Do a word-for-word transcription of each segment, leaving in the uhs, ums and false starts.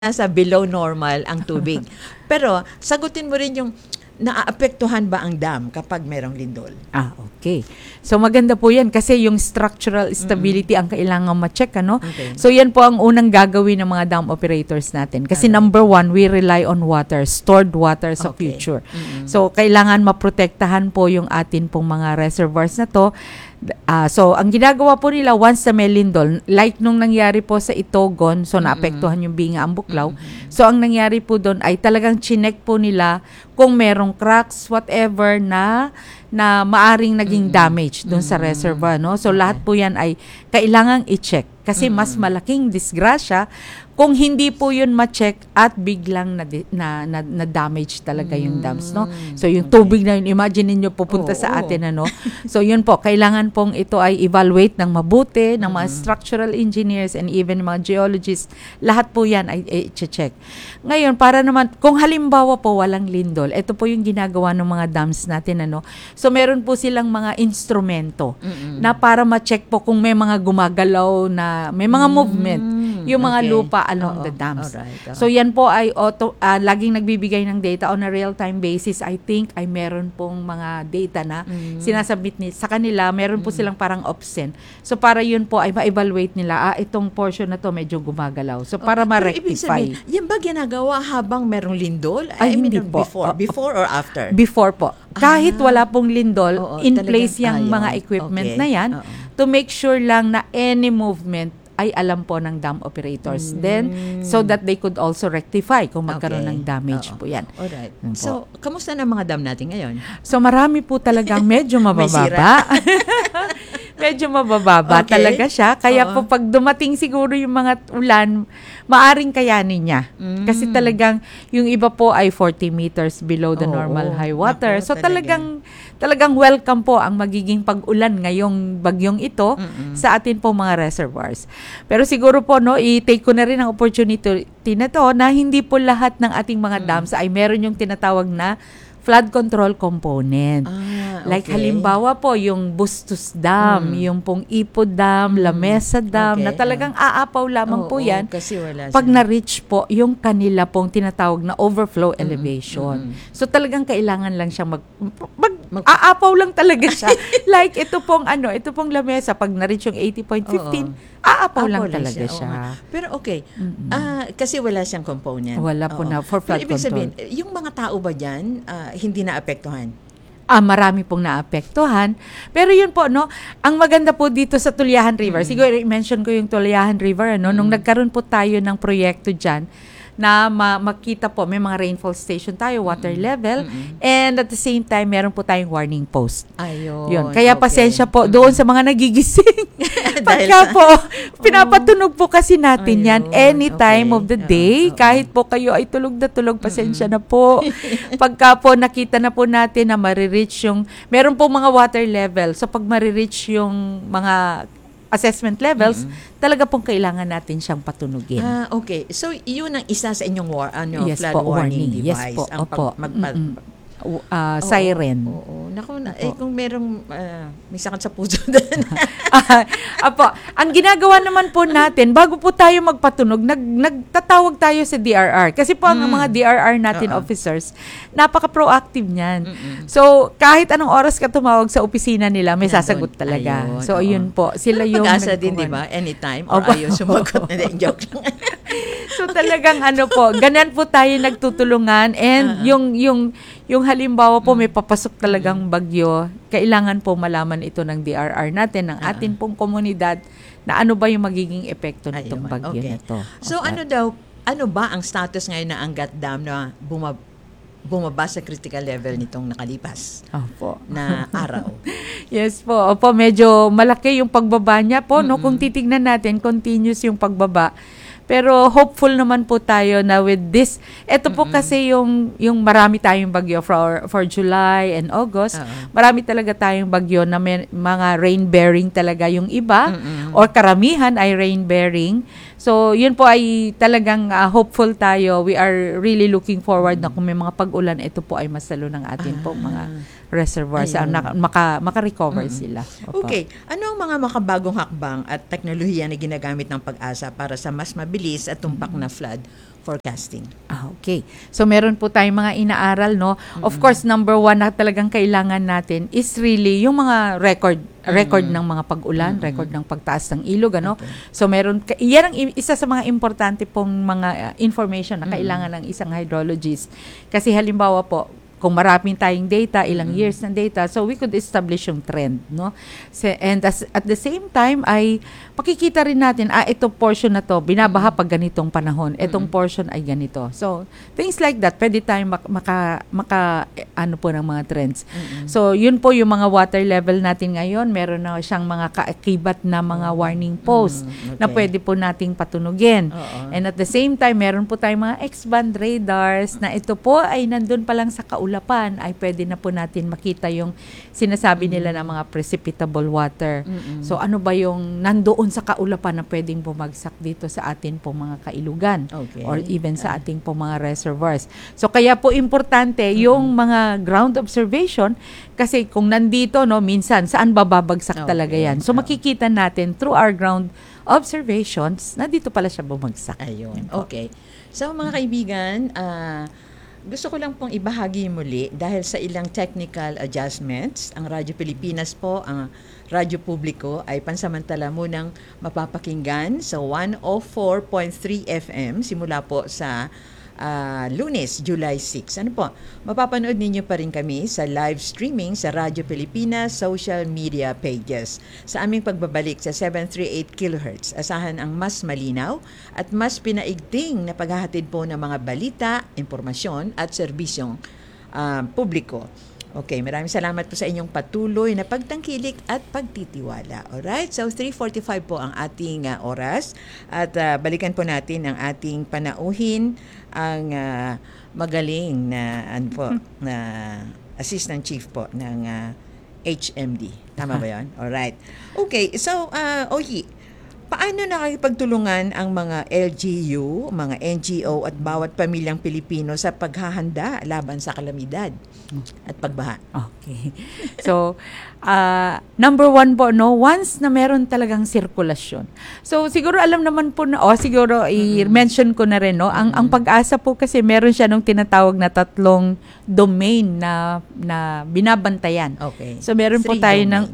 nasa below normal ang tubig. Pero sagutin mo rin yung naaapektuhan ba ang dam kapag merong lindol? Ah, okay. So maganda po yan kasi yung structural stability mm-hmm. ang kailangan ma-check, ano? Okay. So yan po ang unang gagawin ng mga dam operators natin. Kasi okay. number one, we rely on water, stored water sa Okay. future. Mm-hmm. So kailangan maprotektahan po yung atin pong mga reservoirs na to. Uh, so, ang ginagawa po nila once sa may lindol, like nung nangyari po sa Itogon, so naapektuhan yung Binga ang Buklaw. Mm-hmm. So, ang nangyari po doon ay talagang chinek po nila kung merong cracks, whatever, na na maaring naging mm-hmm. damage doon mm-hmm. sa reservoir, no? So, okay. lahat po yan ay kailangang i-check kasi mm-hmm. mas malaking disgrasya kung hindi po yun ma-check at biglang na, na, na, na damage talaga yung dams, no? So, yung okay. tubig na yun, imagine niyo pupunta oh, sa atin, oh. ano? So, yun po, kailangan pong ito ay evaluate ng mabuti, ng mga mm-hmm. structural engineers and even mga geologists. Lahat po yan ay i-check. Ngayon, para naman, kung halimbawa po walang lindol, ito po yung ginagawa ng mga dams natin, ano? So, meron po silang mga instrumento mm-hmm. na para ma-check po kung may mga gumagalaw na, may mga mm-hmm. movement, yung mga okay. lupa along Oo. the dams. Alright, oh. So, yan po ay auto, uh, laging nagbibigay ng data on a real-time basis. I think ay meron pong mga data na mm-hmm. sinasubmit ni, sa kanila, meron mm-hmm. po silang parang option. So, para yun po ay ma-evaluate nila, ah, itong portion na to medyo gumagalaw. So, para oh, ma-rectify. Sabihin, yan ba ginagawa habang merong lindol? Ay, I mean, hindi po. Before, Oh, before or after? Before po. Kahit ah, wala pong lindol, oo, in talagang, place yung ah, mga yun. equipment Okay. na yan Oo. to make sure lang na any movement ay alam po ng dam operators. Mm. Then, so that they could also rectify kung magkaroon Okay. ng damage Oo. po yan. Alright. Yun po. So, kamusta na mga dam natin ngayon? So, marami po talagang medyo May mabababa. Medyo mabababa Okay. talaga siya. Kaya Oo. po pag dumating siguro yung mga ulan, maaring kayanin niya. Mm. Kasi talagang yung iba po ay forty meters below the Oo. normal high water. Naku, So talagang talagang welcome po ang magiging pag-ulan ngayong bagyong ito Mm-mm. sa atin po mga reservoirs. Pero siguro po, no, i-take ko na rin ang opportunity na to na hindi po lahat ng ating mga dams ay meron yung tinatawag na flood control component. Ah, Like okay. halimbawa po yung Bustos Dam, Mm. yung pong Ipo Dam, Lamesa Dam, Okay, na talagang aapaw lamang Oo, po oo, yan kasi wala pag sila. na-reach po yung kanila pong tinatawag na overflow elevation. mm-mm. So talagang kailangan lang siyang mag, mag, Mag- aapaw lang talaga siya. Like ito pong ano, ito pong Lamesa pag na-reach yung eighty point one five, aapaw lang Apo talaga oo siya. nga. Pero okay, Mm-mm. ah, kasi wala siyang component. Wala po Oo. na for flood Pero ibig control. sabihin, yung mga tao ba dyan, ah, hindi naapektuhan? Ah, marami pong naapektuhan. Pero yun po, no, ang maganda po dito sa Tulyahan River, Mm. siguro i-mention ko yung Tulyahan River, ano, nung nagkaroon po tayo ng proyekto dyan, na ma- makita po, may mga rainfall station tayo, water level, Mm-mm. and at the same time, meron po tayong warning post. Ayun. Yun. Kaya okay. pasensya po doon sa mga nagigising. Dahil Pagka sa- po, pinapatunog po kasi natin yan Ayun. any time Okay. of the Oo, day. oo. Kahit po kayo ay tulog na tulog, pasensya na po. Pagka po nakita na po natin na marireach yung, meron po mga water level. So pag marireach yung mga assessment levels, Mm-mm. talaga pong kailangan natin siyang patunugin. Ah, okay. So, yun ang isa sa inyong war, ano, Yes flood po, warning, warning. Yes device. po, ang opo. magpa- Mm-mm. Uh, Oo, siren. Oo. Naku, na, eh, Opo. kung merong, ah, may sakit sa puso doon. Ah, Apo, ang ginagawa naman po natin, bago po tayo magpatunog, nag, nagtatawag tayo sa D R R. Kasi po ang Mm. mga D R R natin Oo. officers, napaka-proactive niyan. Mm-mm. So, kahit anong oras ka tumawag sa opisina nila, may Nandun. sasagot talaga. Ayun, So, oo. ayun po. Sila Pero yung pag-asa din, di nagkuhan. ba? Anytime, or Opo. ayaw sumagot. Hindi, joke lang. So talagang ano po, ganyan po tayo nagtutulungan and Uh-huh. yung yung yung halimbawa po may papasok talagang bagyo, kailangan po malaman ito ng D R R natin, ng Uh-huh. atin pong komunidad na ano ba yung magiging epekto nitong Ayun, bagyo okay. na to. So, Okay. ano daw, ano ba ang status ngayon ng Angat Dam na bumab bumaba sa critical level nitong nakalipas Opo. na araw? Yes po. Opo, medyo malaki yung pagbaba niya po, no? Mm-mm. Kung titignan natin, continuous yung pagbaba. Pero hopeful naman po tayo na with this, eto po Mm-mm. kasi yung yung marami tayong bagyo for for July and August. Oo. Marami talaga tayong bagyo na may, mga rain bearing talaga yung iba Mm-mm. or karamihan ay rain bearing. So, yun po ay talagang uh, hopeful tayo. We are really looking forward na kung may mga pag-ulan, ito po ay masalo ng atin po mga reservoirs. Ayun. Uh, maka, maka-recover Mm-mm. sila. Opo. Okay, ano ang mga makabagong hakbang at teknolohiya na ginagamit ng Pag-asa para sa mas mabilis at tumpak na flood forecasting. Ah, okay. So meron po tayong mga inaaral, no? Of course, number one na talagang kailangan natin is really yung mga record record ng mga pag-ulan, record ng pagtaas ng ilog, ano? Okay. So meron ka- yan ang i- isa sa mga importante pong mga uh, information na kailangan ng isang hydrologist. Kasi halimbawa po, kung maraming tayong data, ilang years ng data, so we could establish yung trend, no? So, and as, at the same time ay makikita rin natin, ah, ito portion na to, binabaha pag ganitong panahon, itong portion ay ganito. So, things like that, pwede tayong mak- maka, maka, eh, ano po ng mga trends. So, yun po yung mga water level natin ngayon, meron na siyang mga kaakibat na mga warning posts Mm, na okay. pwede po nating patunugin. Oo. And at the same time, meron po tayong mga X-band radars na ito po ay nandun pa lang sa kaulapan, ay pwede na po natin makita yung sinasabi nila na mga precipitable water. So ano ba yung nandoon sa kaulapan na pwedeng bumagsak dito sa atin po mga kailugan Okay. or even sa ating po mga reservoirs. So kaya po importante yung mga ground observation kasi kung nandito, no, minsan saan bababagsak Okay. talaga yan. So Oo. makikita natin through our ground observations na dito pala siya bumagsak. Ayun. Okay. So mga kaibigan, ah, gusto ko lang pong ibahagi muli dahil sa ilang technical adjustments, ang Radyo Pilipinas po, ang Radyo Publiko ay pansamantala munang mapapakinggan sa one oh four point three F M simula po sa ah, Lunes, July six. Ano po? Mapapanood ninyo pa rin kami sa live streaming sa Radyo Pilipinas social media pages. Sa aming pagbabalik sa seven thirty-eight kilohertz, asahan ang mas malinaw at mas pinaigting na paghahatid po ng mga balita, impormasyon at serbisyong ah, publiko. Okay, maraming salamat po sa inyong patuloy na pagtangkilik at pagtitiwala. Alright, so three forty-five po ang ating uh, oras at uh, balikan po natin ang ating panauhin ang uh, magaling na ano po na assistant chief po ng uh, H M D. Tama ba 'yon? Alright. Okay, so uh, Ohi, paano nakikipagtulungan ang mga L G U, mga N G O at bawat pamilyang Pilipino sa paghahanda laban sa kalamidad at pagbaha? Okay. So, uh, number one po, no, once na meron talagang sirkulasyon. So, siguro alam naman po na, oh, siguro i-mention ko na rin, no, ang, ang pag-asa po kasi meron siya nung tinatawag na tatlong domain na, na binabantayan. Okay. So, meron po Three tayo domain. ng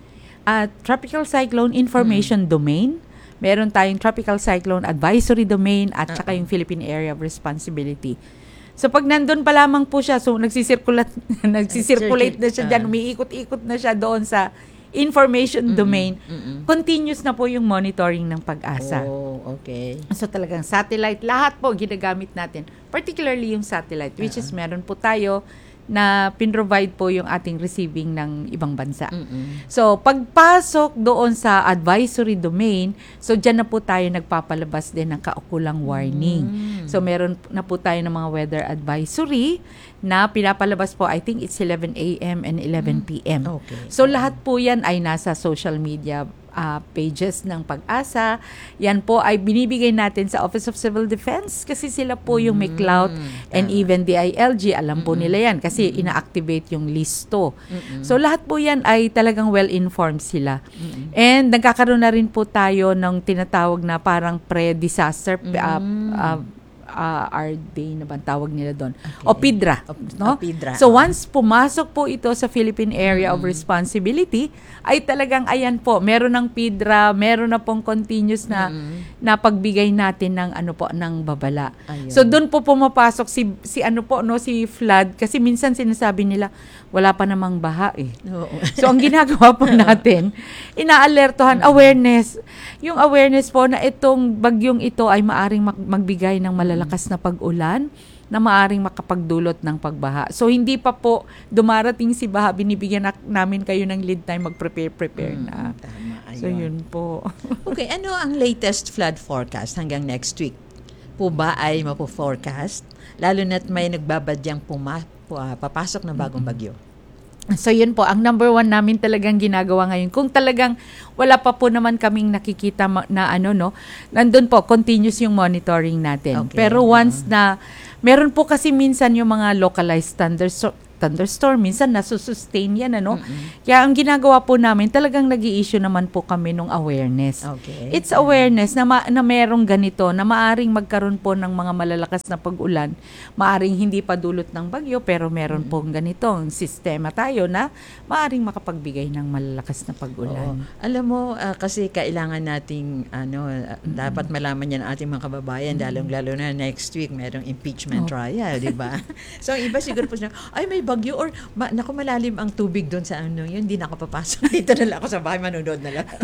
uh, Tropical Cyclone Information Domain, meron tayong Tropical Cyclone Advisory Domain, at saka yung Philippine Area of Responsibility. So pag nandun pa lamang po siya, so nagsisirculate, nagsisirculate na siya dyan, umiikot-ikot na siya doon sa information domain, Mm-mm. continuous na po yung monitoring ng pag-asa. Oh, okay. So talagang satellite, lahat po ginagamit natin. Particularly yung satellite, which is meron po tayo na pinrovide po yung ating receiving ng ibang bansa. Mm-mm. So, pagpasok doon sa advisory domain, so dyan na po tayo nagpapalabas din ng kaukulang warning. So, meron na po tayo ng mga weather advisory na pinapalabas po, I think it's eleven A M and eleven P M. Okay. So, lahat po yan ay nasa social media uh, pages ng Pag-asa. Yan po ay binibigay natin sa Office of Civil Defense kasi sila po yung may clout, and even D I L G, alam po nila yan kasi ina-activate yung listo. So lahat po yan ay talagang well-informed sila. And nagkakaroon na rin po tayo ng tinatawag na parang pre-disaster uh, uh, uh, R D na ba ang tawag nila doon? O PIDRA. No? O PIDRA. So once pumasok po ito sa Philippine Area of Responsibility, ay talagang ayan po, meron ng PIDRA, meron na pong continuous na na pagbigay natin ng ano po ng babala. Ayun. So doon po pumapasok si si ano po no si flood kasi minsan sinasabi nila wala pa namang baha eh. Oo. So ang ginagawa po natin, inaalertohan, awareness. Yung awareness po na itong bagyong ito ay maaring mag- magbigay ng malalakas na pag-ulan na maaring makapagdulot ng pagbaha. So hindi pa po dumarating si baha, binibigyan na, namin kayo ng lead time, mag-prepare-prepare na. Tama. Ayun. So yun po. Okay, ano ang latest flood forecast hanggang next week? Po ba ay mapo-forecast? Lalo na't may nagbabadyang puma, pu- ah, papasok na bagong bagyo. So yun po, ang number one namin talagang ginagawa ngayon. Kung talagang wala pa po naman kaming nakikita ma- na ano no, nandun po, continuous yung monitoring natin. Okay. Pero once na, meron po kasi minsan yung mga localized thunder, thunderstorm. Minsan nasusustain yan, ano? Kaya ang ginagawa po namin, talagang nag-i-issue naman po kami ng awareness. Okay. It's awareness na, ma- na merong ganito, na maaring magkaroon po ng mga malalakas na pag-ulan. Maaring hindi pa dulot ng bagyo, pero meron pong ganitong sistema tayo na maaring makapagbigay ng malalakas na pag-ulan. Oo. Alam mo, ah, kasi kailangan nating, ano, ah, dapat malaman yan ang ating mga kababayan, lalong-lalo na next week, merong impeachment trial, di ba? So, ang iba siguro po siya, ay, may bagyo, or, ma- naku, malalim ang tubig doon sa ano yun, hindi na ako papasok. Dito na lang ako sa bahay, manonood na lang.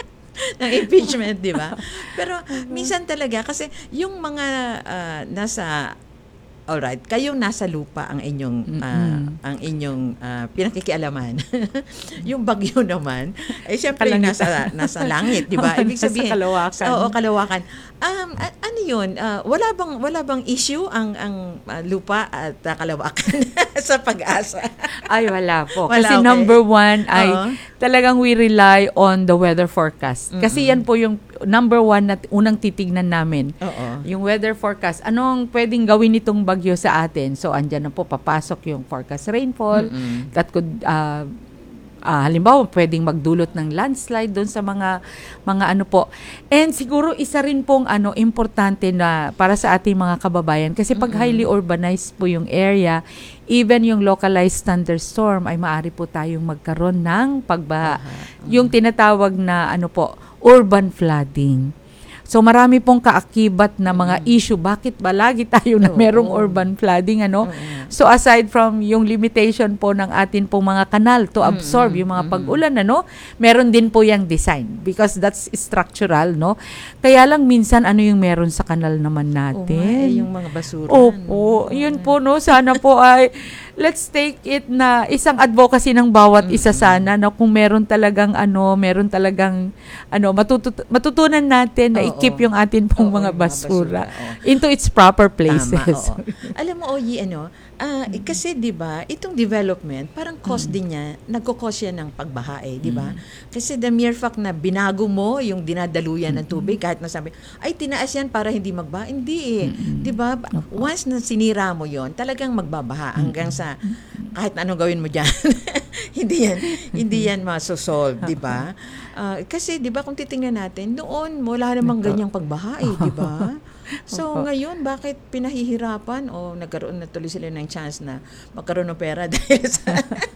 ng impeachment, di ba? Pero, minsan talaga, kasi yung mga ah, nasa, alright, kayong nasa lupa ang inyong ah, ang inyong ah, pinakikialaman. Yung bagyo naman, eh syempre nasa nasa langit, 'di ba? Ibig Nasa sabihin, kalawakan. Oo, kalawakan. Um, a- ano 'yun? Ah, wala bang wala bang issue ang ang ah, lupa at ah, kalawakan sa pag-asa? Ay, wala po. Wala, Kasi okay. number one ay Oo. talagang we rely on the weather forecast. Kasi yan po yung number one na unang titignan namin. Oo. Yung weather forecast. Anong pwedeng gawin itong bagyo sa atin? So, andyan na po, papasok yung forecast rainfall. Mm-mm. That could, uh, uh, halimbawa, pwedeng magdulot ng landslide doon sa mga, mga ano po. And siguro, isa rin pong ano, importante na para sa ating mga kababayan. Kasi pag highly urbanized po yung area, even yung localized thunderstorm ay maaari po tayong magkaroon ng pagbaha. Yung tinatawag na ano po, urban flooding. So marami pong kaakibat na mga issue. Bakit ba lagi tayo na Oo. merong urban flooding, ano? Oo. So aside from yung limitation po ng atin pong mga kanal to absorb yung mga pag-ulan, ano, meron din po yung design because that's structural, no? Kaya lang minsan ano yung meron sa kanal naman Oo nga, natin. eh, yung mga basura. Opo, yun po, no? Sana po ay, let's take it na isang advocacy ng bawat isa sana, na kung meron talagang ano, meron talagang ano, matutut- matutunan natin na Oo. i-keep yung atin pong Oo, mga yung mga basura, basura, oo. into its proper Tama, places. oo. Alam mo, Oyi, ano, ah, eh, kasi 'di ba, itong development, parang cause din niya, nagko-cause yan ng pagbaha eh, 'di ba? Kasi the mere fact na binago mo yung dinadaluyan ng tubig, kahit na sabi, ay tinaas yan para hindi magbaha, hindi eh. 'Di ba? Once na sinira mo 'yon, talagang magbabaha hanggang sa kahit na anong gawin mo diyan. hindi yan, hindi yan masosolve, 'di ba? Ah, kasi 'di ba kung titingnan natin, noon wala namang ganyang pagbaha eh, 'di ba? So, Opo. ngayon, bakit pinahihirapan o nagkaroon na tuloy sila ng chance na magkaroon ng pera dahil sa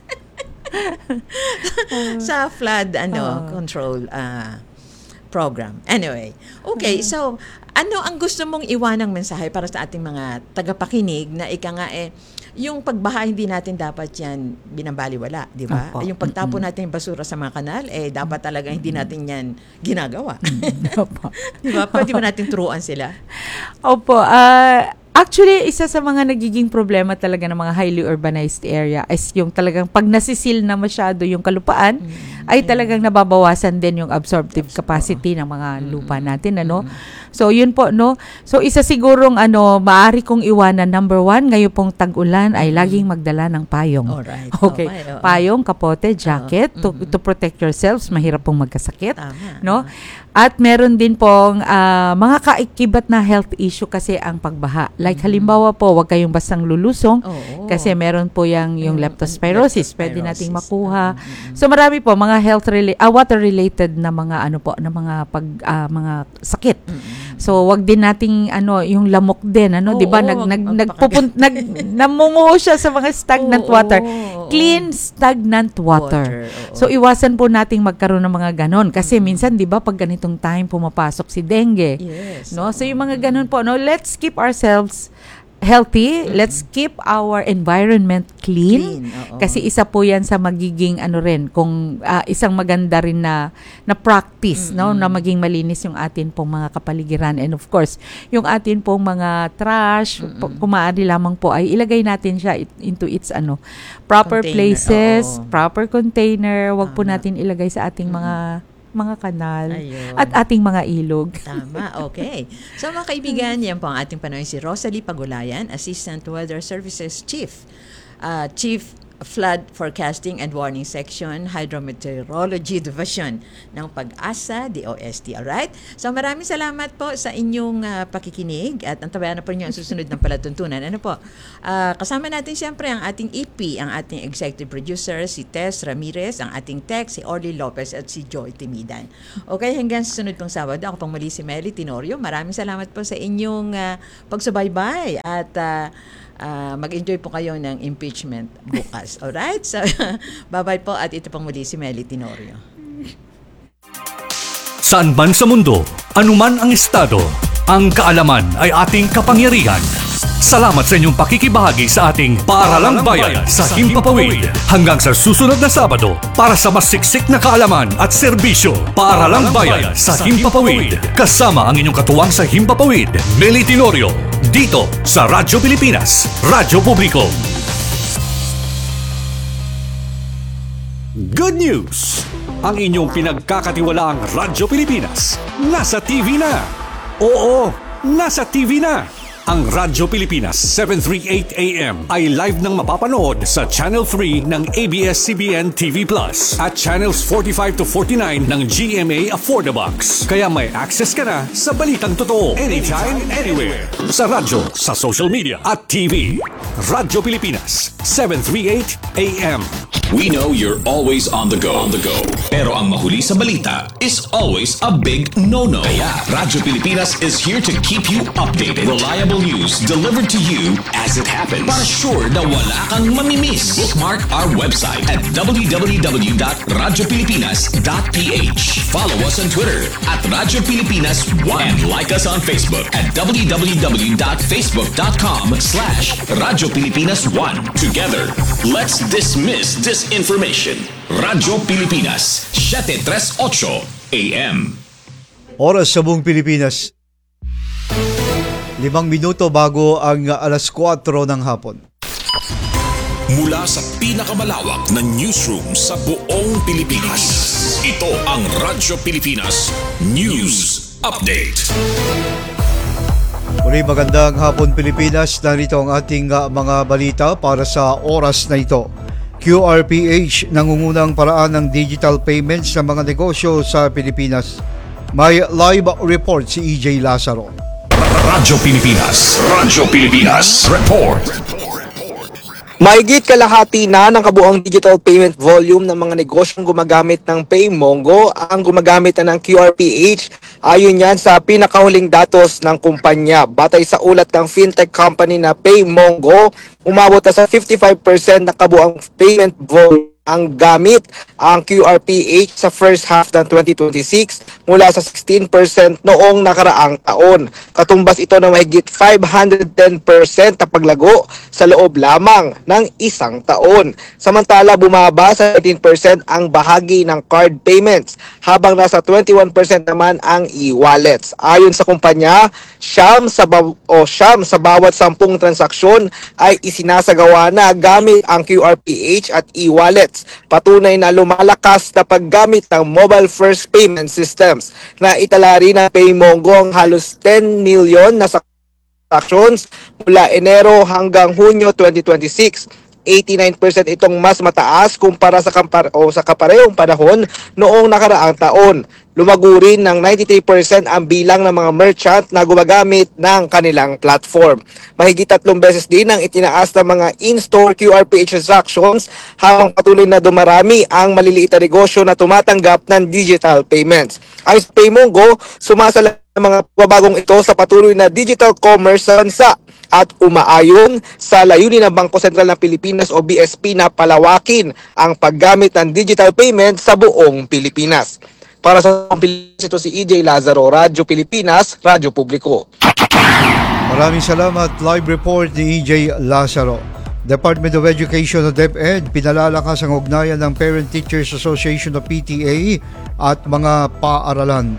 sa flood ano control ah, program. Anyway, okay, so ano ang gusto mong iwanang mensahe para sa ating mga tagapakinig na ika nga eh, yung pagbaha hindi natin dapat yan binabaliwala, di ba? Opo. Yung pagtapon natin yung basura sa mga kanal, eh dapat talaga hindi natin yan ginagawa. Opo. Di ba? Pwede ba natin turuan sila? Opo, ah, actually, isa sa mga nagiging problema talaga ng mga highly urbanized area is yung talagang pag nasisil na masyado yung kalupaan, ay talagang nababawasan din yung absorptive capacity ng mga lupa natin, ano? So, yun po, no? So, isa sigurong, ano, maaari kong iwanan, number one, ngayon pong tag-ulan ay laging magdala ng payong. Alright. Okay. Okay, oo. Payong, kapote, jacket, to, to protect yourselves, mahirap pong magkasakit. Tama. No? At meron din pong ah, mga kaikibat na health issue kasi ang pagbaha. Like halimbawa po, wag kayong bastang lulusong Oo. kasi meron po yang yung Yung leptospirosis, pwede leptospirosis. nating makuha. So marami po mga health rela- ah, water related na mga ano po, na mga pag ah, mga sakit. So wag din nating ano yung lamok din, ano, Oo, 'di ba? Nag wag nag magpakagat. nagpupun- nag namumuo siya sa mga stagnant Oo, water. oo, oo. Clean stagnant water. Water, oo. So iwasan po nating magkaroon ng mga ganon kasi minsan 'di ba pag ganitong time pumapasok si dengue. Yes. No? So yung mga ganon po, no, let's keep ourselves healthy. Let's keep our environment clean. Clean, oo. Kasi isa po 'yan sa magiging ano rin kung ah, isang maganda rin na na practice, no, na maging malinis yung atin pong mga kapaligiran, and of course, yung atin pong mga trash, po- kung maaari lamang po ay ilagay natin siya it- into its ano proper Container, places, oo. proper container. Wag po Tama. natin ilagay sa ating mga mga kanal Ayun. at ating mga ilog. Tama, okay. So mga kaibigan, yan po ang ating panahon si Rosalie Pagulayan, Assistant Weather Services Chief. Ah, Chief Flood Forecasting and Warning Section, Hydrometeorology Division ng Pag-asa, D O S T. Alright? So maraming salamat po sa inyong uh, pakikinig at antabayan na po niyo ang susunod ng palatuntunan. Ano po? Uh, kasama natin siyempre ang ating E P, ang ating executive producer, si Tess Ramirez, ang ating tech, si Orly Lopez at si Joy Timidan. Okay, hanggang sa sunod kong Sabado, ako pang muli si Melly Tenorio. Maraming salamat po sa inyong uh, pagsubaybay at uh, uh, mag-enjoy po kayo ng impeachment bukas. Alright? So, bye-bye po at ito pang muli si Melly Tenorio. Saan man sa mundo, anuman ang estado, ang kaalaman ay ating kapangyarihan. Salamat sa inyong pakikibahagi sa ating Paaralang Bayan sa Himpapawid. Hanggang sa susunod na Sabado para sa mas siksik na kaalaman at serbisyo. Paaralang Bayan sa Himpapawid. Kasama ang inyong katuwang sa Himpapawid, Melly Tenorio. Dito sa Radyo Pilipinas, Radyo Publiko. Good news! Ang inyong pinagkakatiwalaang Radyo Pilipinas nasa T V na. Oo, nasa T V na. Ang Radyo Pilipinas seven thirty-eight A M ay live nang mapapanood sa Channel three ng A B S C B N T V Plus at Channels forty-five to forty-nine ng G M A Affordabox. Kaya may access ka na sa balitang totoo anytime, anywhere. Sa radyo, sa social media at T V. Radyo Pilipinas seven thirty-eight A M. We know you're always on the go. On the go. Pero ang mahuli sa balita is always a big no-no. Kaya Radyo Pilipinas is here to keep you updated. Reliable news delivered to you as it happens. Para sure na wala kang mamimiss. Bookmark our website at w w w dot radyo pilipinas dot p h. Follow us on Twitter at Radyo Pilipinas one and like us on Facebook at w w w dot facebook dot com slash Radyo Pilipinas one. Together, let's dismiss disinformation. Radyo Pilipinas seven thirty-eight A M. Oras sa buong Pilipinas. Limang minuto bago ang alas kwatro ng hapon. Mula sa pinakamalawak na newsroom sa buong Pilipinas. Ito ang Radyo Pilipinas News Update. Muli magandang hapon Pilipinas. Narito ang ating uh, mga balita para sa oras na ito. Q R P H nangungunang paraan ng digital payments ng mga negosyo sa Pilipinas. May live report si E J Lazaro. Radyo Pilipinas. Radyo Pilipinas. Report. Mahigit kalahati na ng kabuang digital payment volume ng mga negosyong gumagamit ng PayMongo ang gumagamit na ng Q R P H. Ayon yan sa pinakahuling datos ng kumpanya. Batay sa ulat ng fintech company na PayMongo, umabot na sa fifty-five percent na kabuang payment volume ang gamit ang Q R P H sa first half ng twenty twenty-six mula sa sixteen percent noong nakaraang taon. Katumbas ito ng mahigit five hundred ten percent na paglago sa loob lamang ng isang taon. Samantala, bumaba sa eighteen percent ang bahagi ng card payments habang nasa twenty-one percent naman ang e-wallets. Ayon sa kumpanya, siyam sa, baw- o siyam sa bawat sampung transaksyon ay isinasagawa na gamit ang Q R P H at e-wallets. Patunay na lumalakas na paggamit ng mobile first payment systems na itala rin ng PayMongo ang halos ten million na transactions mula Enero hanggang Hunyo twenty twenty-six. eighty-nine percent itong mas mataas kumpara sa kampar o sa kaparehong panahon noong nakaraang taon. Lumago rin ng ninety-three percent ang bilang ng mga merchant na gumagamit ng kanilang platform. Mahigit tatlong beses din ang itinaas ng mga in-store Q R P H transactions habang patuloy na dumarami ang maliliit na negosyo na tumatanggap ng digital payments. Ayon sa PayMongo, sumasala ang mga pabagong ito sa patuloy na digital commerce sa bansa at umaayon sa layunin ng Bangko Sentral ng Pilipinas o B S P na palawakin ang paggamit ng digital payment sa buong Pilipinas. Para sa Pilipinas, ito si E J Lazaro, Radyo Pilipinas, Radyo Publiko. Maraming salamat. Live report ni E J Lazaro. Department of Education o DepEd pinalalakas ang ugnayan ng Parent Teachers Association o P T A at mga paaralan.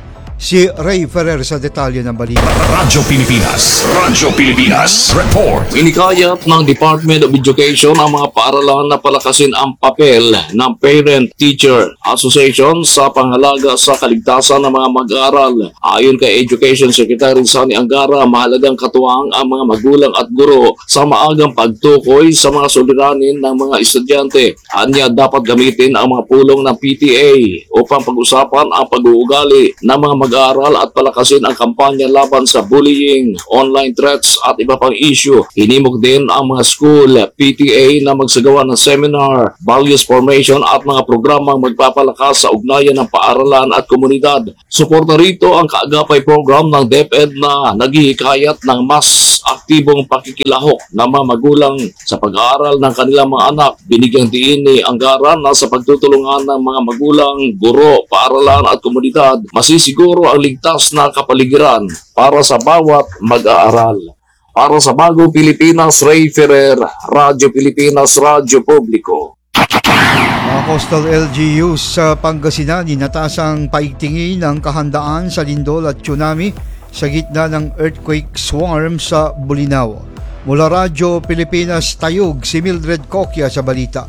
Si Ray Ferrer sa detalye ng balita. Radyo Pilipinas. Radyo Pilipinas. Report. Inikayat ng Department of Education ang mga paaralan na palakasin ang papel ng Parent-Teacher Association sa pangalaga sa kaligtasan ng mga mag-aaral. Ayon kay Education Secretary Sani Angara, mahalagang katuwang ang mga magulang at guro sa maagang pagtukoy sa mga suliranin ng mga estudyante. Anya dapat gamitin ang mga pulong ng P T A upang pag-usapan ang pag-uugali ng mga mag-aaral at palakasin ang kampanya laban sa bullying, online threats at iba pang issue. Hinimok din ang mga school P T A na magsagawa ng seminar, values formation at mga programang magpapalakas sa ugnayan ng paaralan at komunidad. Suporta rito ang kaagapay program ng DepEd na naghihikayat ng mas aktibong pakikilahok ng mga magulang sa pag-aaral ng kanilang mga anak. Binigyang diin ni Angara na sa pagtutulungan ng mga magulang, guro, paaralan at komunidad, masisiguro ang ligtas na kapaligiran para sa bawat mag-aaral. Para sa Bagong Pilipinas, Ray Ferrer, Radyo Pilipinas, Radyo Publiko. Mga coastal L G Us sa Pangasinan, inatasang paigtingin ang kahandaan sa lindol at tsunami sa gitna ng earthquake swarm sa Bolinao. Mula Radyo Pilipinas Tayug, si Mildred Coquia sa balita.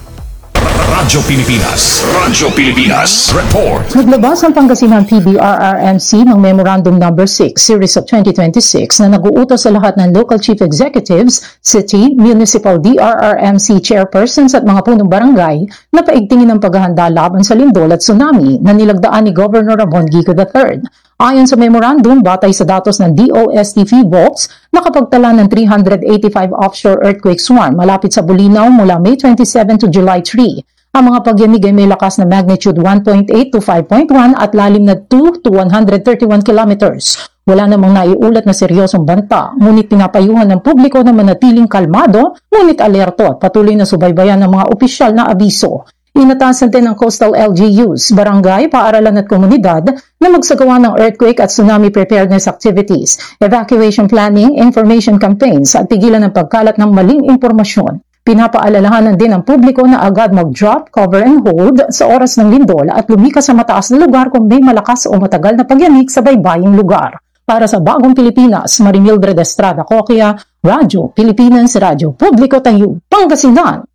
Radyo Pilipinas. Radyo Pilipinas. Report. Naglabas ang Pangasinan P D R R M C ng Memorandum Number six Series of twenty twenty-six na nag-uutos sa lahat ng local chief executives, city, municipal D R R M C chairpersons at mga punong barangay na paigtingin ang paghahanda laban sa lindol at tsunami na nilagdaan ni Governor Ramon Gico the third. Ayon sa memorandum, batay sa datos ng D O S T Volts, nakapagtala ng three hundred eighty-five offshore earthquake swarm malapit sa Bolinao mula May twenty-seventh to July third. Ang mga pagyamig ay may lakas na magnitude one point eight to five point one at lalim na two to one hundred thirty-one kilometers. Wala namang naiulat na seryosong banta, ngunit pinapayuhan ng publiko na manatiling kalmado, ngunit alerto at patuloy na subaybayan ng mga opisyal na abiso. Inatasan din ng coastal L G Us, barangay, paaralan at komunidad na magsagawa ng earthquake at tsunami preparedness activities, evacuation planning, information campaigns at pigilan ng pagkalat ng maling impormasyon. Pinapaalalahanan din ang publiko na agad mag-drop, cover and hold sa oras ng lindol at lumikas sa mataas na lugar kung may malakas o matagal na pagyanig sa baybaying lugar. Para sa Bagong Pilipinas, Marimildred Estrada Coquia, Radyo Pilipinas, Radyo Publiko Tayo, Pangasinan.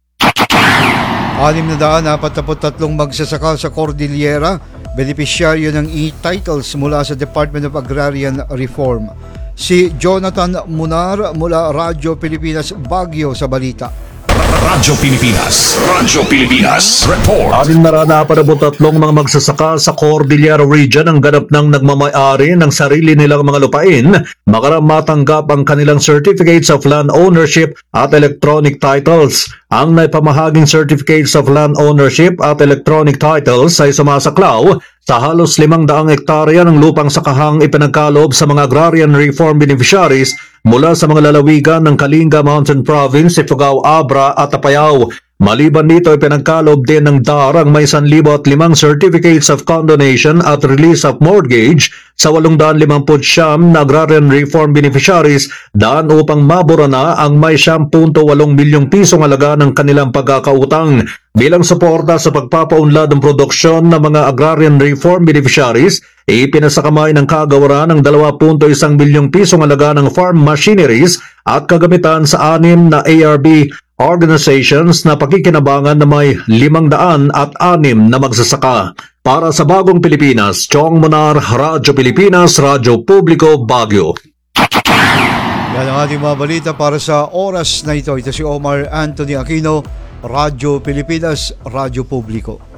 Anim na daan apat na tatlong magsasaka sa Cordillera, benepisyaryo ng e-titles mula sa Department of Agrarian Reform. Si Jonathan Munar mula Radyo Pilipinas Baguio sa balita. Radyo Pilipinas. Radyo Pilipinas. Report. Anim na rana tatlong mga magsasaka sa Cordillera Region ang ganap ng nagmamay-ari ng sarili nilang mga lupain makaram matanggap ang kanilang certificates of land ownership at electronic titles. Ang naipamahaging certificates of land ownership at electronic titles ay sumasaklaw sa halos limang daang hektarya ng lupang sakahang ipinagkaloob sa mga agrarian reform beneficiaries mula sa mga lalawigan ng Kalinga Mountain Province, Ifugao, Abra at Apayao. Maliban dito ay pinagkaloob din ng D A R ang may one thousand five certificates of condonation at release of mortgage sa eight hundred fifty-nine na agrarian reform beneficiaries daan upang mabura na ang may siyam punto walong milyong pisong halaga ng kanilang pagkakautang. Bilang suporta sa pagpapaunlad ng produksyon ng mga agrarian reform beneficiaries, ipinasakamay ng kagawaran ng two point one milyong pisong halaga ng farm machineries at kagamitan sa anim na A R B organizations na pakikinabangan na may limang daan at anim na magsasaka. Para sa Bagong Pilipinas, Chong Munar, Radyo Pilipinas, Radyo Publiko, Baguio. Yan ang ating mga balita para sa oras na ito. Ito si Omar Anthony Aquino, Radyo Pilipinas, Radyo Publiko.